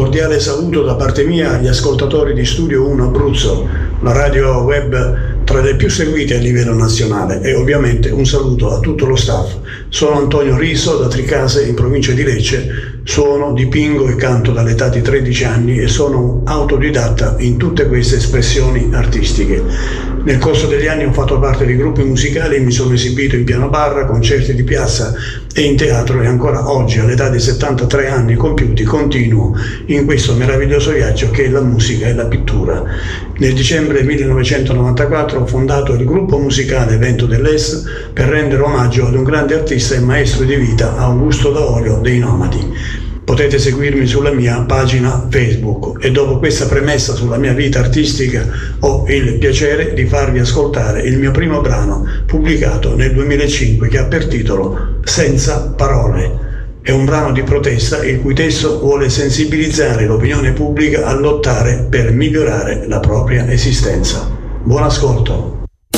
cordiale saluto da parte mia agli ascoltatori di Studio 1 Abruzzo, la radio web tra le più seguite a livello nazionale, e ovviamente un saluto a tutto lo staff. Sono Antonio Riso da Tricase in provincia di Lecce, suono, dipingo e canto dall'età di 13 anni e sono un autodidatta in tutte queste espressioni artistiche. Nel corso degli anni ho fatto parte di gruppi musicali e mi sono esibito in piano barra, concerti di piazza e in teatro, e ancora oggi, all'età di 73 anni compiuti, continuo in questo meraviglioso viaggio che è la musica e la pittura. Nel dicembre 1994 ho fondato il gruppo musicale Vento dell'Est per rendere omaggio ad un grande artista e maestro di vita, Augusto D'Olio dei Nomadi. Potete seguirmi sulla mia pagina Facebook, e dopo questa premessa sulla mia vita artistica ho il piacere di farvi ascoltare il mio primo brano pubblicato nel 2005 che ha per titolo Senza Parole. È un brano di protesta il cui testo vuole sensibilizzare l'opinione pubblica a lottare per migliorare la propria esistenza. Buon ascolto.